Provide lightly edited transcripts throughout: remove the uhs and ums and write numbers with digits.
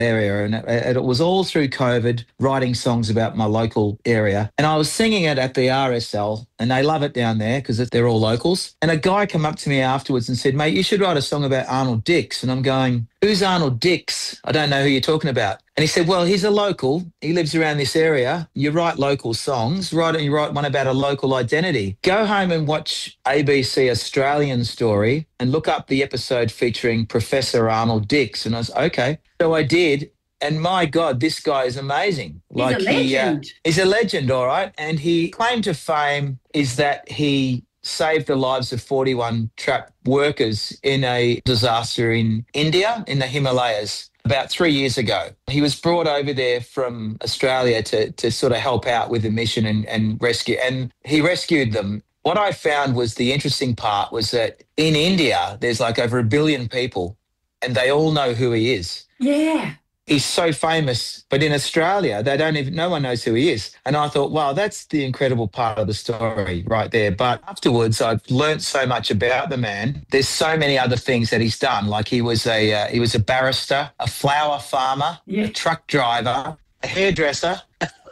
area, and it was all through COVID, writing songs about my local area. And I was singing it at the RSL, and they love it down there because they're all locals. And a guy came up to me afterwards and said, "Mate, you should write a song about Arnold Dix." And I'm going, "Who's Arnold Dix? I don't know who you're talking about." And he said, "Well, he's a local. He lives around this area. You write local songs, you write one about a local identity. Go home and watch ABC Australian Story and look up the episode featuring Professor Arnold Dix." And I was, okay. So I did. And my God, this guy is amazing. He's a legend. He's a legend, all right. And he claim to fame is that he saved the lives of 41 trapped workers in a disaster in India, in the Himalayas, about 3 years ago. He was brought over there from Australia to sort of help out with the mission and rescue, and he rescued them. What I found was the interesting part was that in India, there's like over 1 billion people and they all know who he is. Yeah. He's so famous, but in Australia, no one knows who he is. And I thought, wow, that's the incredible part of the story right there. But afterwards, I've learnt so much about the man. There's so many other things that he's done. Like he was a barrister, a flower farmer, a truck driver, a hairdresser.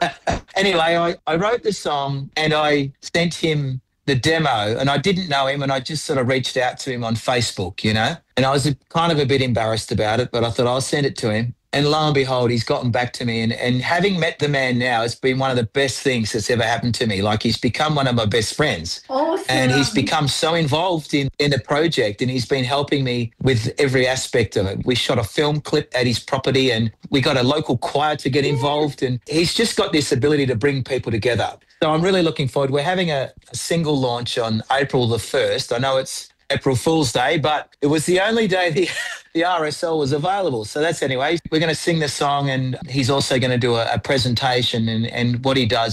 Anyway, I wrote the song and I sent him the demo, and I didn't know him, and I just sort of reached out to him on Facebook, and I was kind of a bit embarrassed about it, but I thought I'll send it to him. And lo and behold, he's gotten back to me. And having met the man now, it's been one of the best things that's ever happened to me. Like, he's become one of my best friends. Awesome. And he's become so involved in the project, and he's been helping me with every aspect of it. We shot a film clip at his property, and we got a local choir to get involved. And he's just got this ability to bring people together. So I'm really looking forward. We're having a single launch on April the 1st. I know it's April Fool's Day, but it was the only day the RSL was available. So that's anyway. We're going to sing the song, and he's also going to do a presentation. And what he does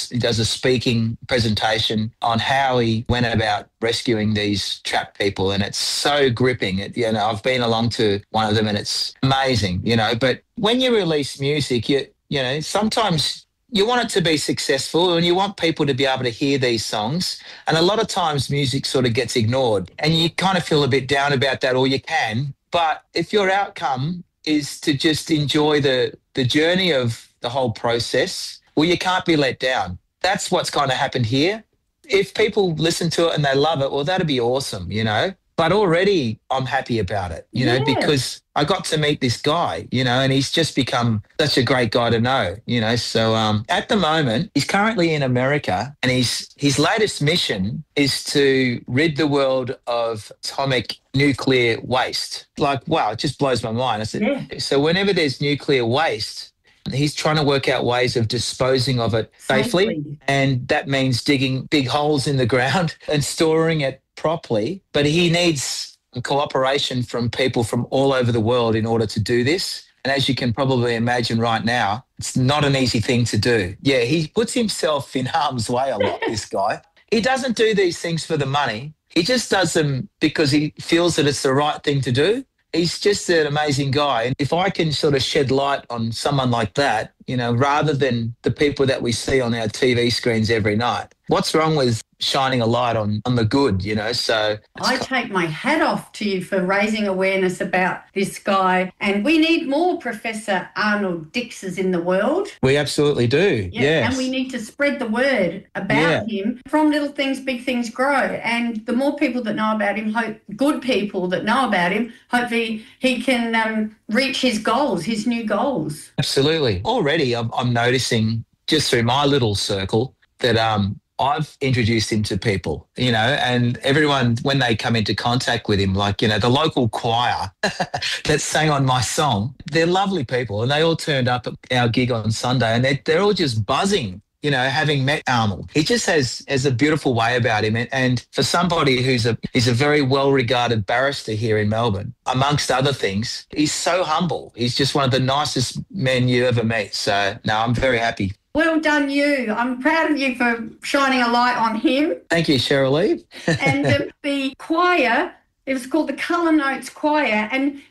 a speaking presentation on how he went about rescuing these trapped people. And it's so gripping. I've been along to one of them, and it's amazing, But when you release music, sometimes you want it to be successful and you want people to be able to hear these songs. And a lot of times music sort of gets ignored and you kind of feel a bit down about that, or you can. But if your outcome is to just enjoy the journey of the whole process, well, you can't be let down. That's what's kind of happened here. If people listen to it and they love it, well, that'd be awesome, But already I'm happy about it, because I got to meet this guy, and he's just become such a great guy to know, So at the moment, he's currently in America, and his latest mission is to rid the world of atomic nuclear waste. Like, wow, it just blows my mind. I said, So whenever there's nuclear waste, he's trying to work out ways of disposing of it safely. And that means digging big holes in the ground and storing it properly. But he needs cooperation from people from all over the world in order to do this. And as you can probably imagine right now, it's not an easy thing to do. Yeah, he puts himself in harm's way a lot, this guy. He doesn't do these things for the money. He just does them because he feels that it's the right thing to do. He's just an amazing guy. And if I can sort of shed light on someone like that, rather than the people that we see on our TV screens every night, what's wrong with shining a light on the good, So I take my hat off to you for raising awareness about this guy. And we need more Professor Arnold Dixes in the world. We absolutely do. Yes. And we need to spread the word about him. From little things, big things grow. And the more people that know about him, good people that know about him, hopefully he can reach his goals, his new goals. Absolutely. Already I'm noticing just through my little circle that I've introduced him to people, and everyone, when they come into contact with him, like, the local choir that sang on my song, they're lovely people, and they all turned up at our gig on Sunday, and they're all just buzzing, having met Arnold. He just has a beautiful way about him. And for somebody he's a very well-regarded barrister here in Melbourne, amongst other things, he's so humble. He's just one of the nicest men you ever meet. So, no, I'm very happy. Well done, you. I'm proud of you for shining a light on him. Thank you, Cheryl Lee. And the choir, it was called the Colour Notes Choir, and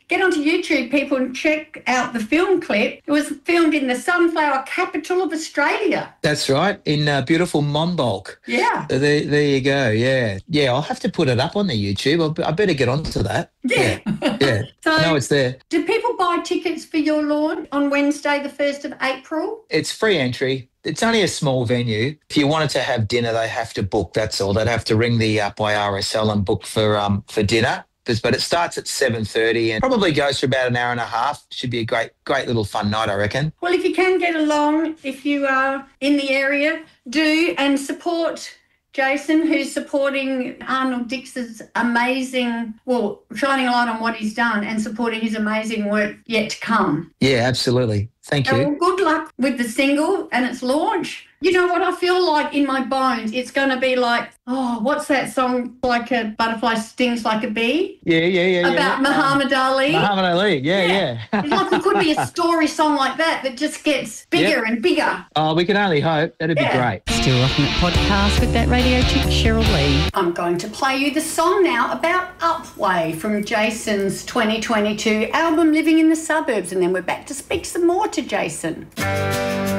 get onto YouTube, people, and check out the film clip. It was filmed in the sunflower capital of Australia. That's right, in beautiful Monbulk. Yeah. There you go, yeah. Yeah, I'll have to put it up on the YouTube. I better get onto that. Yeah. Yeah. So, no, it's there. Do people buy tickets for your lawn on Wednesday, the 1st of April? It's free entry. It's only a small venue. If you wanted to have dinner, they have to book, that's all. They'd have to ring the up by RSL and book for dinner. But it starts at 7:30 and probably goes for about an hour and a half. Should be a great little fun night, I reckon. Well, if you can get along, if you are in the area, do and support Jason, who's supporting Arnold Dix's amazing, shining a light on what he's done and supporting his amazing work yet to come. Yeah, absolutely. Thank you. Well, good luck with the single and its launch. You know what I feel like in my bones? It's going to be like, what's that song? Like a butterfly stings like a bee? Yeah. About Muhammad Ali. Muhammad Ali, yeah. It's like it could be a story song like that just gets bigger and bigger. Oh, we can only hope. That'd be great. Still Rocking It podcast with that radio chick, Cheryl Lee. I'm going to play you the song now about Upway from Jason's 2022 album, Living in the Suburbs, and then we're back to speak some more to Jason.